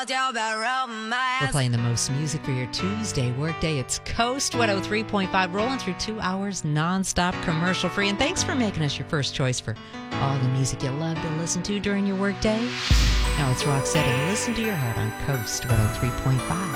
We're playing the most music for your Tuesday workday. It's Coast 103.5, rolling through 2 hours nonstop, commercial-free. And thanks for making us your first choice for all the music you love to listen to during your workday. Now it's Roxette and Listen to Your Heart on Coast 103.5.